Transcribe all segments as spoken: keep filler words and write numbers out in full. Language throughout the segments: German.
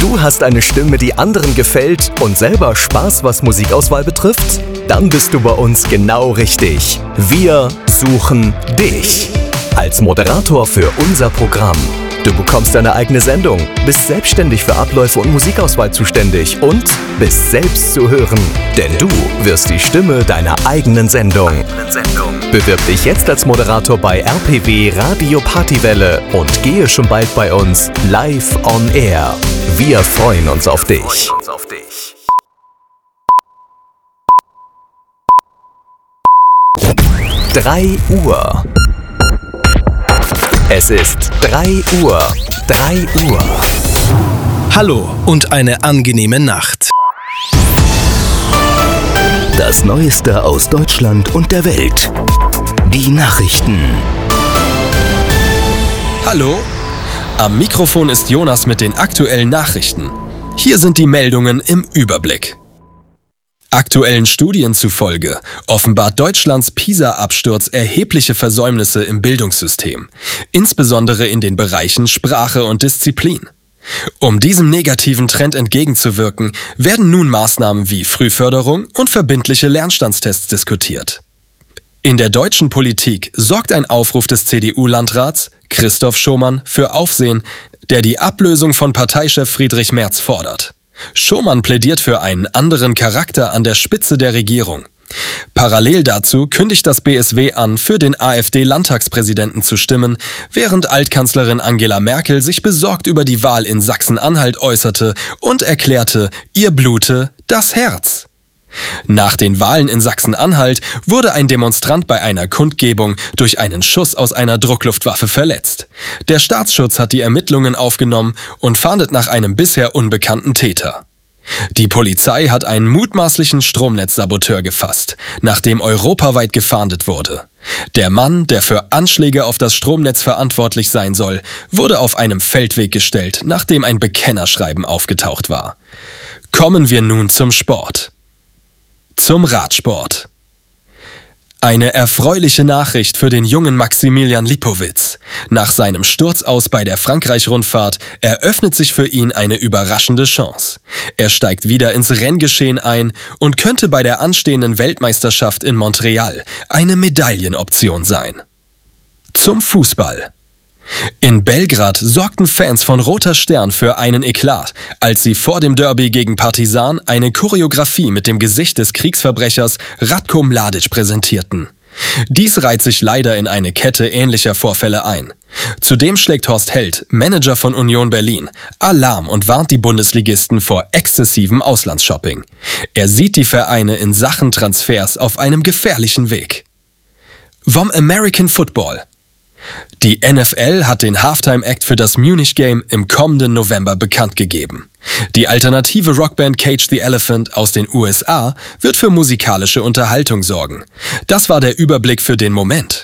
Du hast eine Stimme, die anderen gefällt und selber Spaß, was Musikauswahl betrifft? Dann bist du bei uns genau richtig. Wir suchen dich als Moderator für unser Programm. Du bekommst deine eigene Sendung, bist selbstständig für Abläufe und Musikauswahl zuständig und bist selbst zu hören. Denn du wirst die Stimme deiner eigenen Sendung. Bewirb dich jetzt als Moderator bei R P W Radio Partywelle und gehe schon bald bei uns live on air. Wir freuen uns auf dich. drei Uhr. Es ist drei Uhr. drei Uhr. Hallo und eine angenehme Nacht. Das Neueste aus Deutschland und der Welt. Die Nachrichten. Hallo, am Mikrofon ist Jonas mit den aktuellen Nachrichten. Hier sind die Meldungen im Überblick. Aktuellen Studien zufolge offenbart Deutschlands PISA-Absturz erhebliche Versäumnisse im Bildungssystem, insbesondere in den Bereichen Sprache und Disziplin. Um diesem negativen Trend entgegenzuwirken, werden nun Maßnahmen wie Frühförderung und verbindliche Lernstandstests diskutiert. In der deutschen Politik sorgt ein Aufruf des C D U-Landrats Christoph Schomann für Aufsehen, der die Ablösung von Parteichef Friedrich Merz fordert. Schomann plädiert für einen anderen Charakter an der Spitze der Regierung. Parallel dazu kündigt das B S W an, für den AfD-Landtagspräsidenten zu stimmen, während Altkanzlerin Angela Merkel sich besorgt über die Wahl in Sachsen-Anhalt äußerte und erklärte, ihr blute das Herz. Nach den Wahlen in Sachsen-Anhalt wurde ein Demonstrant bei einer Kundgebung durch einen Schuss aus einer Druckluftwaffe verletzt. Der Staatsschutz hat die Ermittlungen aufgenommen und fahndet nach einem bisher unbekannten Täter. Die Polizei hat einen mutmaßlichen Stromnetzsaboteur gefasst, nachdem europaweit gefahndet wurde. Der Mann, der für Anschläge auf das Stromnetz verantwortlich sein soll, wurde auf einem Feldweg gestellt, nachdem ein Bekennerschreiben aufgetaucht war. Kommen wir nun zum Sport. Zum Radsport. Eine erfreuliche Nachricht für den jungen Maximilian Lipowitz. Nach seinem Sturz aus bei der Frankreich-Rundfahrt eröffnet sich für ihn eine überraschende Chance. Er steigt wieder ins Renngeschehen ein und könnte bei der anstehenden Weltmeisterschaft in Montreal eine Medaillenoption sein. Zum Fußball. In Belgrad sorgten Fans von Roter Stern für einen Eklat, als sie vor dem Derby gegen Partizan eine Choreografie mit dem Gesicht des Kriegsverbrechers Ratko Mladic präsentierten. Dies reiht sich leider in eine Kette ähnlicher Vorfälle ein. Zudem schlägt Horst Held, Manager von Union Berlin, Alarm und warnt die Bundesligisten vor exzessivem Auslandsshopping. Er sieht die Vereine in Sachen Transfers auf einem gefährlichen Weg. Vom American Football. Die N F L hat den Halftime-Act für das Munich Game im kommenden November bekannt gegeben. Die alternative Rockband Cage the Elephant aus den U S A wird für musikalische Unterhaltung sorgen. Das war der Überblick für den Moment.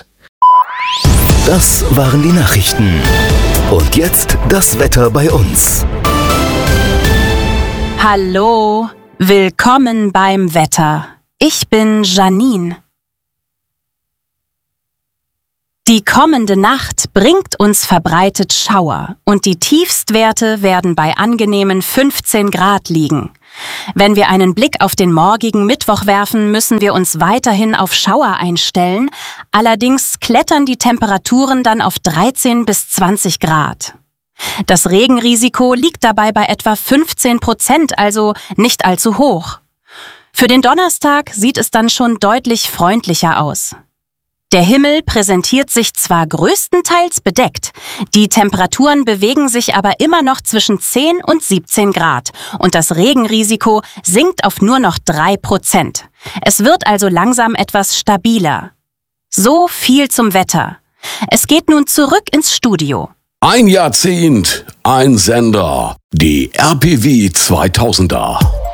Das waren die Nachrichten. Und jetzt das Wetter bei uns. Hallo, willkommen beim Wetter. Ich bin Janine. Die kommende Nacht bringt uns verbreitet Schauer und die Tiefstwerte werden bei angenehmen fünfzehn Grad liegen. Wenn wir einen Blick auf den morgigen Mittwoch werfen, müssen wir uns weiterhin auf Schauer einstellen. Allerdings klettern die Temperaturen dann auf dreizehn bis zwanzig Grad. Das Regenrisiko liegt dabei bei etwa fünfzehn Prozent, also nicht allzu hoch. Für den Donnerstag sieht es dann schon deutlich freundlicher aus. Der Himmel präsentiert sich zwar größtenteils bedeckt, die Temperaturen bewegen sich aber immer noch zwischen zehn und siebzehn Grad und das Regenrisiko sinkt auf nur noch drei Prozent. Es wird also langsam etwas stabiler. So viel zum Wetter. Es geht nun zurück ins Studio. Ein Jahrzehnt, ein Sender, die R P W zweitausender.